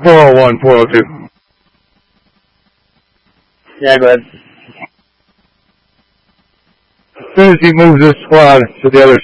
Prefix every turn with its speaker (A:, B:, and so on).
A: 401, 402.
B: Yeah, go ahead.
A: As soon as he moves this squad to the other